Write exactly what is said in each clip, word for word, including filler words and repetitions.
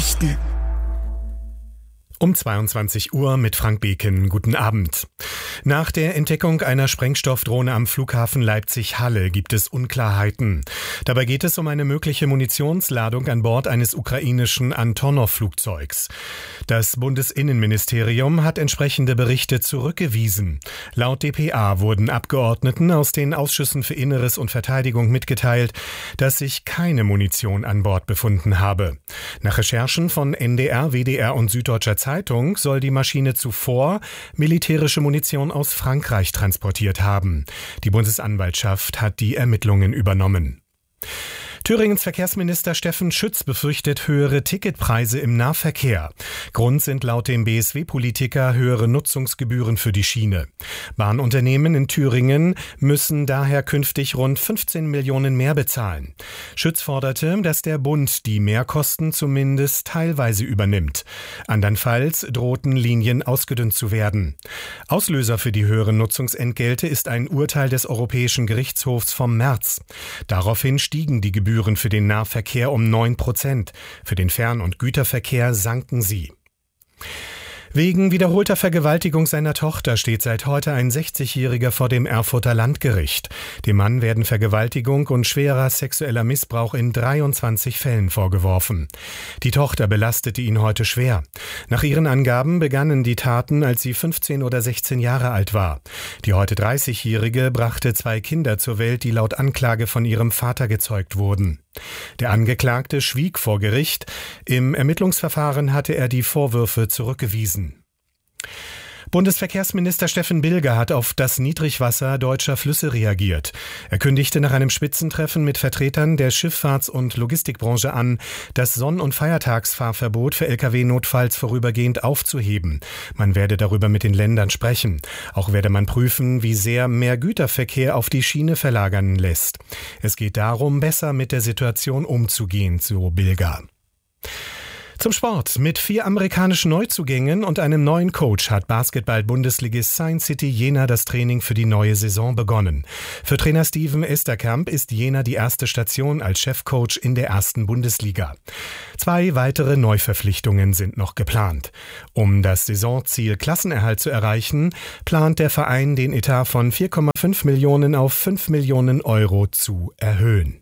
Nachrichten. Um zweiundzwanzig Uhr mit Frank Beken. Guten Abend. Nach der Entdeckung einer Sprengstoffdrohne am Flughafen Leipzig-Halle gibt es Unklarheiten. Dabei geht es um eine mögliche Munitionsladung an Bord eines ukrainischen Antonov-Flugzeugs. Das Bundesinnenministerium hat entsprechende Berichte zurückgewiesen. Laut D P A wurden Abgeordneten aus den Ausschüssen für Inneres und Verteidigung mitgeteilt, dass sich keine Munition an Bord befunden habe. Nach Recherchen von N D R, W D R und Süddeutscher Zeitung Zeitung soll die Maschine zuvor militärische Munition aus Frankreich transportiert haben. Die Bundesanwaltschaft hat die Ermittlungen übernommen. Thüringens Verkehrsminister Steffen Schütz befürchtet höhere Ticketpreise im Nahverkehr. Grund sind laut dem B S W-Politiker höhere Nutzungsgebühren für die Schiene. Bahnunternehmen in Thüringen müssen daher künftig rund fünfzehn Millionen mehr bezahlen. Schütz forderte, dass der Bund die Mehrkosten zumindest teilweise übernimmt. Andernfalls drohten Linien ausgedünnt zu werden. Auslöser für die höheren Nutzungsentgelte ist ein Urteil des Europäischen Gerichtshofs vom März. Daraufhin stiegen die Gebühren für den Nahverkehr um neun Prozent. Für den Fern- und Güterverkehr sanken sie. Wegen wiederholter Vergewaltigung seiner Tochter steht seit heute ein sechzigjähriger vor dem Erfurter Landgericht. Dem Mann werden Vergewaltigung und schwerer sexueller Missbrauch in dreiundzwanzig Fällen vorgeworfen. Die Tochter belastete ihn heute schwer. Nach ihren Angaben begannen die Taten, als sie fünfzehn oder sechzehn Jahre alt war. Die heute dreißigjährige brachte zwei Kinder zur Welt, die laut Anklage von ihrem Vater gezeugt wurden. Der Angeklagte schwieg vor Gericht. Im Ermittlungsverfahren hatte er die Vorwürfe zurückgewiesen. Bundesverkehrsminister Steffen Bilger hat auf das Niedrigwasser deutscher Flüsse reagiert. Er kündigte nach einem Spitzentreffen mit Vertretern der Schifffahrts- und Logistikbranche an, das Sonn- und Feiertagsfahrverbot für L K W notfalls vorübergehend aufzuheben. Man werde darüber mit den Ländern sprechen. Auch werde man prüfen, wie sehr mehr Güterverkehr auf die Schiene verlagern lässt. Es geht darum, besser mit der Situation umzugehen, so Bilger. Zum Sport. Mit vier amerikanischen Neuzugängen und einem neuen Coach hat Basketball-Bundesligist Science City Jena das Training für die neue Saison begonnen. Für Trainer Steven Esterkamp ist Jena die erste Station als Chefcoach in der ersten Bundesliga. Zwei weitere Neuverpflichtungen sind noch geplant. Um das Saisonziel Klassenerhalt zu erreichen, plant der Verein den Etat von vier Komma fünf Millionen auf fünf Millionen Euro zu erhöhen.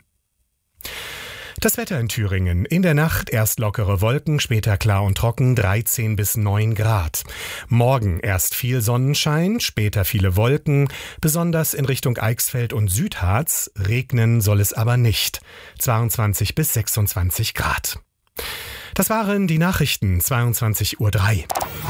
Das Wetter in Thüringen. In der Nacht erst lockere Wolken, später klar und trocken, dreizehn bis neun Grad. Morgen erst viel Sonnenschein, später viele Wolken, besonders in Richtung Eichsfeld und Südharz. Regnen soll es aber nicht. zweiundzwanzig bis sechsundzwanzig Grad. Das waren die Nachrichten, zweiundzwanzig Uhr drei.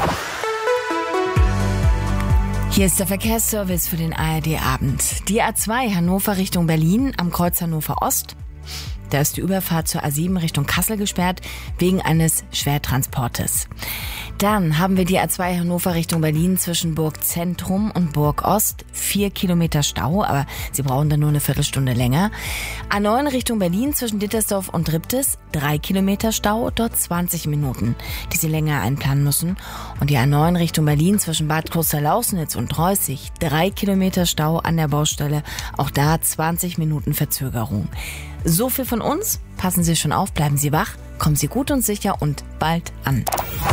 Hier ist der Verkehrsservice für den A R D-Abend. Die A zwei Hannover Richtung Berlin am Kreuz Hannover Ost. Da ist die Überfahrt zur A sieben Richtung Kassel gesperrt, wegen eines Schwertransportes. Dann haben wir die A zwei Hannover Richtung Berlin zwischen Burg Zentrum und Burg Ost. Vier Kilometer Stau, aber Sie brauchen dann nur eine Viertelstunde länger. A neun Richtung Berlin zwischen Dittersdorf und Ribtes. Drei Kilometer Stau, dort zwanzig Minuten, die Sie länger einplanen müssen. Und die A neun Richtung Berlin zwischen Bad Klosterlausnitz und Reußig. Drei Kilometer Stau an der Baustelle, auch da zwanzig Minuten Verzögerung. So viel von uns. Passen Sie schon auf, bleiben Sie wach, kommen Sie gut und sicher und bald an.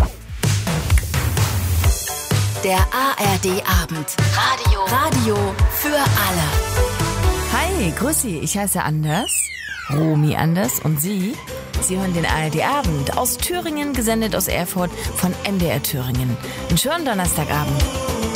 Der A R D-Abend. Radio. Radio für alle. Hi, grüß Sie, ich heiße Anders, Romy Anders und Sie? Sie hören den A R D-Abend aus Thüringen, gesendet aus Erfurt von N D R Thüringen. Einen schönen Donnerstagabend.